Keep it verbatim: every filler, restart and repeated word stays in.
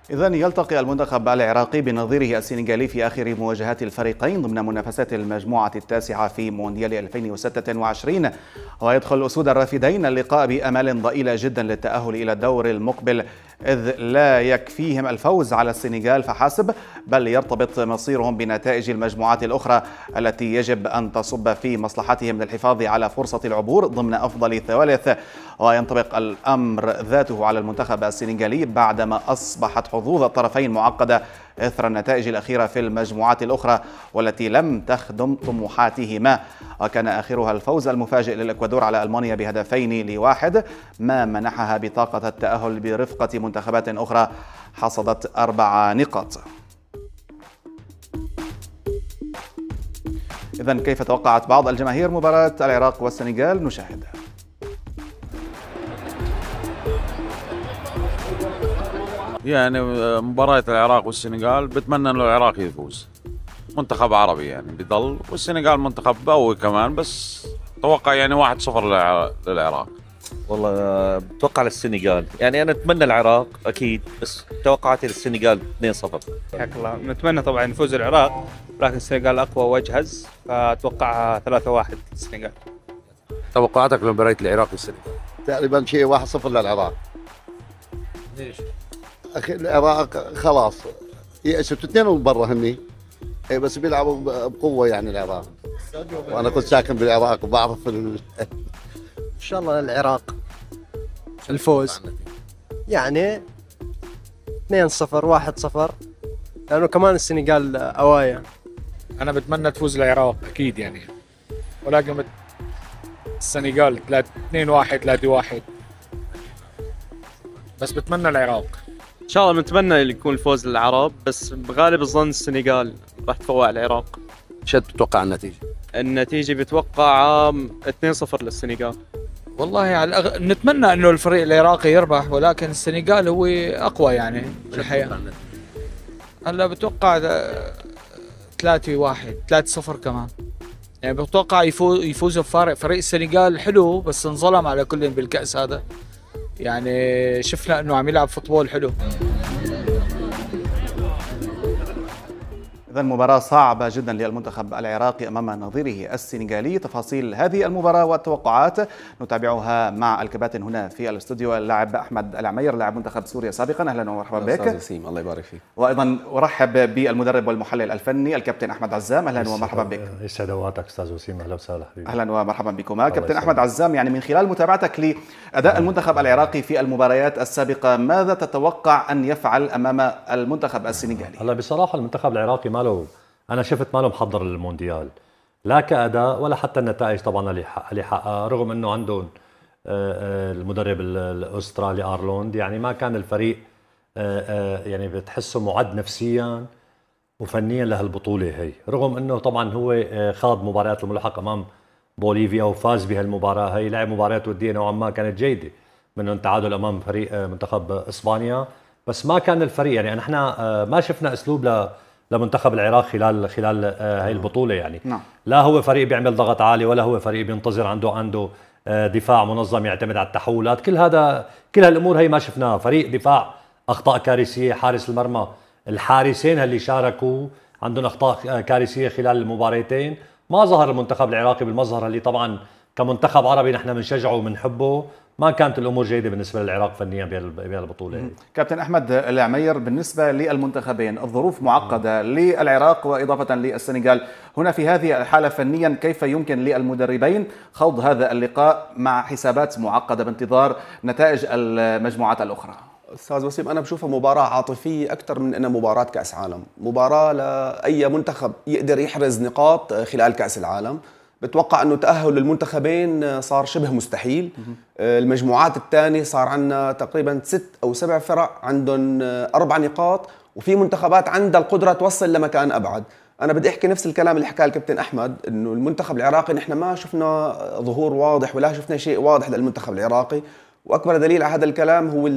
إذن يلتقي المنتخب العراقي بنظيره السنغالي في آخر مواجهات الفريقين ضمن منافسات المجموعة التاسعة في مونديال ألفين وستة وعشرين. ويدخل أسود الرافدين اللقاء بأمال ضئيلة جدا للتأهل إلى الدور المقبل، إذ لا يكفيهم الفوز على السنغال فحسب، بل يرتبط مصيرهم بنتائج المجموعات الأخرى التي يجب أن تصب في مصلحتهم للحفاظ على فرصة العبور ضمن أفضل الثوالث. وينطبق الأمر ذاته على المنتخب السنغالي بعدما أصبحت حظوظ الطرفين معقدة إثر النتائج الأخيرة في المجموعات الأخرى والتي لم تخدم طموحاتهما، وكان آخرها الفوز المفاجئ للإكوادور على ألمانيا بهدفين لواحد، ما منحها بطاقة التأهل برفقة منتخبات أخرى حصدت أربع نقاط. إذن كيف توقعت بعض الجماهير مباراة العراق والسنغال؟ نشاهد. يعني مباراة العراق والسنغال بتمنى انه العراق يفوز، منتخب عربي يعني بيضل، والسنغال منتخب قوي كمان، بس اتوقع يعني واحد صفر للعراق. والله بتوقع للسنغال، يعني انا اتمنى العراق اكيد، بس توقعاتي للسنغال اثنين صفر. حياك الله. نتمنى طبعا يفوز العراق، لكن السنغال اقوى واجهز، فاتوقعها ثلاثة واحد للسنغال. توقعاتك لمباراة العراق والسنغال؟ تقريبا شيء واحد صفر للعراق. ليش؟ اخي العراق خلاص يأسوا اثنين برا هني، بس بيلعبوا بقوه يعني العراق، وانا كنت ساكن بالعراق وبعرف ال... ان شاء الله العراق الفوز، يعني اثنين صفر واحد صفر، لانه كمان السنغال اوايا. انا بتمنى تفوز العراق اكيد يعني، ولكن السنغال اثنين واحد ثلاثة واحد، بس بتمنى العراق. ان شاء الله بنتمنى يكون الفوز للعرب، بس بغالب الظن السنغال راح تفوق العراق. شو تتوقع النتيجة؟ النتيجة بتوقع اثنين صفر للسنغال. والله على الأغ... نتمنى انه الفريق العراقي يربح، ولكن السنغال هو اقوى يعني بالحقيقة. هلا بتوقع ثلاثة واحد ثلاثة صفر كمان، يعني بتوقع يفوز يفوزوا بفارق. فريق السنغال حلو بس انظلم على كل بالكأس هذا، يعني شفنا انه عم يلعب فوتبول حلو. إذن مباراة صعبة جدا للمنتخب العراقي أمام نظيره السنغالي. تفاصيل هذه المباراة والتوقعات نتابعها مع الكباتن هنا في الاستوديو. اللاعب أحمد العمير لاعب منتخب سوريا سابقا، أهلا ومرحبا بك. أستاذ وسيم، الله يبارك فيك. وأيضا أرحب بالمدرب والمحلل الفني الكابتن أحمد عزام، أهلا ومرحبا بك. يسعد اوقاتك أستاذ وسيم، أهلا وسهلا حبيبي. أهلا ومرحبا بكما. كابتن أحمد عزام، يعني من خلال متابعتك لأداء المنتخب العراقي في المباريات السابقة، ماذا تتوقع أن يفعل أمام المنتخب السنغالي؟ هلا بصراحة المنتخب العراقي ماله، أنا شفت ماله محضر للمونديال، لا كأداء ولا حتى النتائج طبعا اللي حققها، رغم أنه عندهم المدرب الأسترالي أرلوند، يعني ما كان الفريق يعني بتحسه معد نفسيا وفنيا لهالبطولة هي، رغم أنه طبعا هو خاض مباريات الملحق أمام بوليفيا وفاز بهالمباراة هي، لعب مباريات ودية نوعا ما كانت جيدة، منه تعادل أمام فريق منتخب إسبانيا، بس ما كان الفريق يعني نحن ما شفنا أسلوب ل لمنتخب العراق خلال خلال هاي البطوله، يعني نعم. لا هو فريق بيعمل ضغط عالي، ولا هو فريق بينتظر، عنده عنده دفاع منظم يعتمد على التحولات، كل هذا كل هالامور هي ما شفناها. فريق دفاع اخطاء كارثيه، حارس المرمى الحارسين اللي شاركوا عندهم اخطاء كارثيه خلال المباراتين، ما ظهر المنتخب العراقي بالمظهر اللي طبعا كمنتخب عربي نحن بنشجعه وبنحبه. ما كانت الامور جيده بالنسبه للعراق فنيا بهالبطوله. كابتن احمد العمير، بالنسبه للمنتخبين الظروف معقده للعراق واضافه للسنغال، هنا في هذه الحاله فنيا كيف يمكن للمدربين خوض هذا اللقاء مع حسابات معقده بانتظار نتائج المجموعات الاخرى؟ استاذ وسيم، انا بشوفها مباراه عاطفيه اكثر من انها مباراه كاس عالم، مباراه لاي منتخب يقدر يحرز نقاط خلال كاس العالم. بتوقع انه تاهل المنتخبين صار شبه مستحيل. المجموعات الثانيه صار عندنا تقريبا ست او سبع فرق عندهم اربع نقاط، وفي منتخبات عندها القدره توصل لمكان ابعد. انا بدي احكي نفس الكلام اللي حكاه الكابتن احمد، انه المنتخب العراقي نحن ما شفنا ظهور واضح ولا شفنا شيء واضح للمنتخب العراقي، واكبر دليل على هذا الكلام هو